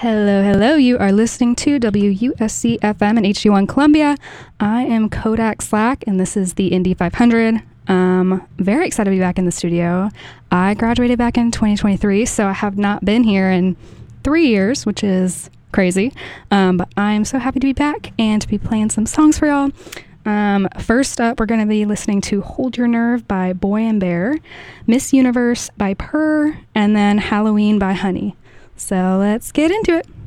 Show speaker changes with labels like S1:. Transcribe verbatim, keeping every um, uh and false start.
S1: Hello, hello. You are listening to W U S C F M and H D one Columbia. I am Kodak Slack, and this is the Indy five hundred. Um, very excited to be back in the studio. I graduated back in twenty twenty-three, so I have not been here in three years, which is crazy. Um, but I'm so happy to be back and to be playing some songs for y'all. Um, first up, we're going to be listening to Hold Your Nerve by Boy and Bear, Miss Universe by Purr, and then Halloween by Honey. So let's get into it.